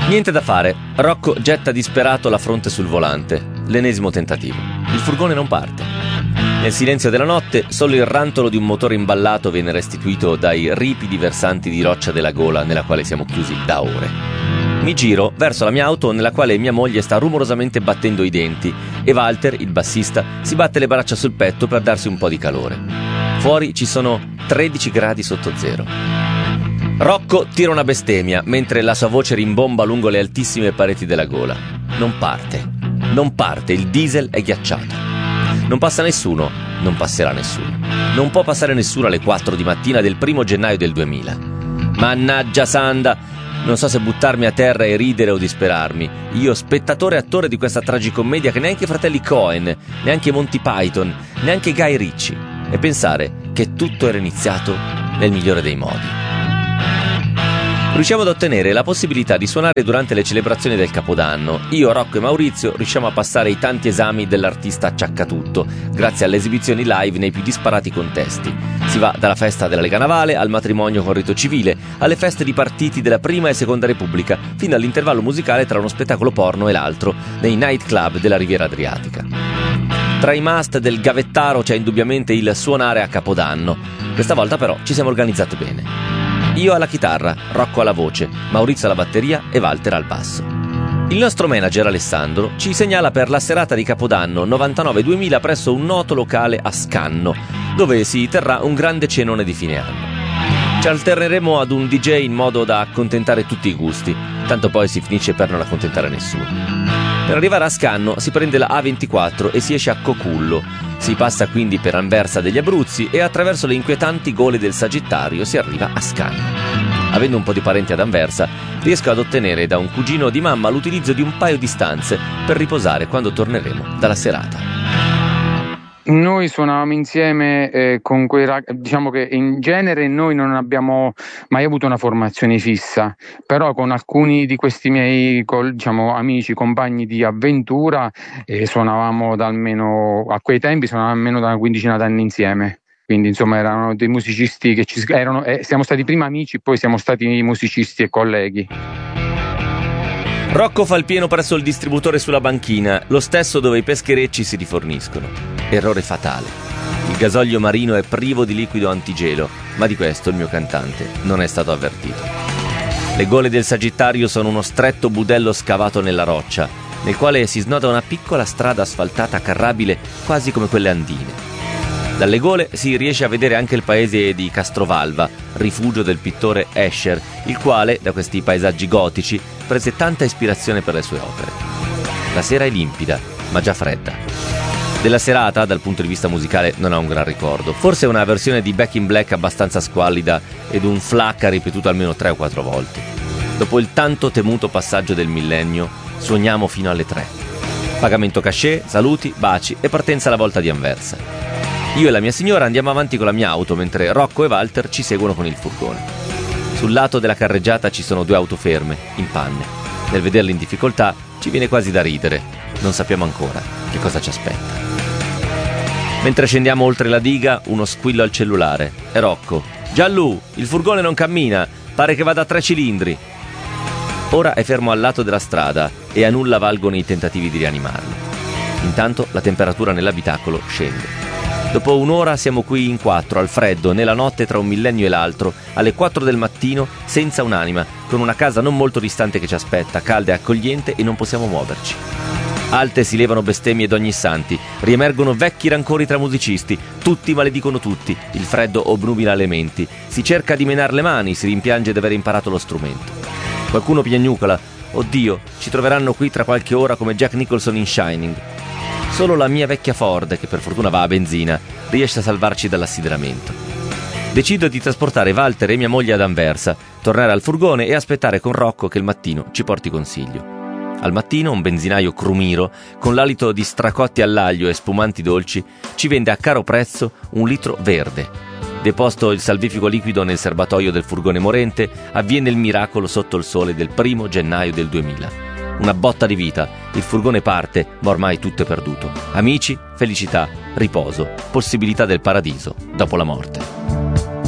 Niente da fare, Rocco getta disperato la fronte sul volante. L'ennesimo tentativo. Il furgone non parte. Nel silenzio della notte, solo il rantolo di un motore imballato viene restituito dai ripidi versanti di roccia della gola nella quale siamo chiusi da ore. Mi giro verso la mia auto nella quale mia moglie sta rumorosamente battendo i denti e Walter, il bassista, si batte le braccia sul petto per darsi un po' di calore. Fuori ci sono 13 gradi sotto zero. Rocco tira una bestemmia mentre la sua voce rimbomba lungo le altissime pareti della gola. Non parte, il diesel è ghiacciato. Non passa nessuno, non passerà nessuno. Non può passare nessuno alle 4 di mattina del 1 gennaio del 2000. Mannaggia Sanda, non so se buttarmi a terra e ridere o disperarmi. Io, spettatore e attore di questa tragicommedia che neanche i fratelli Coen, neanche Monty Python, neanche Guy Ritchie. E pensare che tutto era iniziato nel migliore dei modi. Riusciamo ad ottenere la possibilità di suonare durante le celebrazioni del Capodanno. Io, Rocco e Maurizio riusciamo a passare i tanti esami dell'artista acciaccatutto, grazie alle esibizioni live nei più disparati contesti. Si va dalla festa della Lega Navale al matrimonio con rito civile, alle feste di partiti della Prima e Seconda Repubblica, fino all'intervallo musicale tra uno spettacolo porno e l'altro, nei night club della Riviera Adriatica. Tra i must del gavettaro c'è indubbiamente il suonare a Capodanno. Questa volta però ci siamo organizzati bene. Io alla chitarra, Rocco alla voce, Maurizio alla batteria e Walter al basso. Il nostro manager Alessandro ci segnala per la serata di Capodanno 99-2000 presso un noto locale a Scanno, dove si terrà un grande cenone di fine anno. Ci alterneremo ad un DJ in modo da accontentare tutti i gusti, tanto poi si finisce per non accontentare nessuno. Per arrivare a Scanno si prende la A24 e si esce a Cocullo. Si passa quindi per Anversa degli Abruzzi e attraverso le inquietanti gole del Sagittario si arriva a Scanno. Avendo un po' di parenti ad Anversa, riesco ad ottenere da un cugino di mamma l'utilizzo di un paio di stanze per riposare quando torneremo dalla serata. Noi suonavamo insieme con quei diciamo che in genere noi non abbiamo mai avuto una formazione fissa, però con alcuni di questi miei amici, compagni di avventura suonavamo da almeno, a quei tempi suonavamo almeno da una quindicina d'anni insieme. Quindi insomma erano dei musicisti che siamo stati prima amici, poi siamo stati musicisti e colleghi. Rocco fa il pieno presso il distributore sulla banchina, lo stesso dove i pescherecci si riforniscono. Errore fatale. Il gasolio marino è privo di liquido antigelo, ma di questo il mio cantante non è stato avvertito. Le gole del Sagittario sono uno stretto budello scavato nella roccia, nel quale si snoda una piccola strada asfaltata carrabile quasi come quelle andine. Dalle gole si riesce a vedere anche il paese di Castrovalva, rifugio del pittore Escher, il quale, da questi paesaggi gotici, prese tanta ispirazione per le sue opere. La sera è limpida, ma già fredda. Della serata, dal punto di vista musicale, non ho un gran ricordo. Forse una versione di Back in Black abbastanza squallida ed un flacca ripetuto almeno 3 o 4 volte. Dopo il tanto temuto passaggio del millennio, suoniamo fino alle 3. Pagamento cachet, saluti, baci e partenza alla volta di Anversa. Io e la mia signora andiamo avanti con la mia auto, mentre Rocco e Walter ci seguono con il furgone. Sul lato della carreggiata ci sono 2 auto ferme, in panne. Nel vederle in difficoltà ci viene quasi da ridere. Non sappiamo ancora che cosa ci aspetta. Mentre scendiamo oltre la diga, uno squillo al cellulare. È Rocco. Giallù, il furgone non cammina, pare che vada a 3 cilindri. Ora è fermo al lato della strada e a nulla valgono i tentativi di rianimarlo. Intanto la temperatura nell'abitacolo scende. Dopo un'ora siamo qui in 4, al freddo, nella notte tra un millennio e l'altro, alle 4 del mattino, senza un'anima, con una casa non molto distante che ci aspetta, calda e accogliente, e non possiamo muoverci. Alte si levano bestemmie d'ogni santi, riemergono vecchi rancori tra musicisti, tutti maledicono tutti, il freddo obnubila le menti, si cerca di menar le mani, si rimpiange di aver imparato lo strumento. Qualcuno piagnucola, oddio, ci troveranno qui tra qualche ora come Jack Nicholson in Shining. Solo la mia vecchia Ford, che per fortuna va a benzina, riesce a salvarci dall'assideramento. Decido di trasportare Walter e mia moglie ad Anversa, tornare al furgone e aspettare con Rocco che il mattino ci porti consiglio. Al mattino un benzinaio crumiro, con l'alito di stracotti all'aglio e spumanti dolci, ci vende a caro prezzo 1 litro verde. Deposto il salvifico liquido nel serbatoio del furgone morente, avviene il miracolo sotto il sole del 1 gennaio del 2000. Una botta di vita, il furgone parte, ma ormai tutto è perduto. Amici, felicità, riposo, possibilità del paradiso dopo la morte.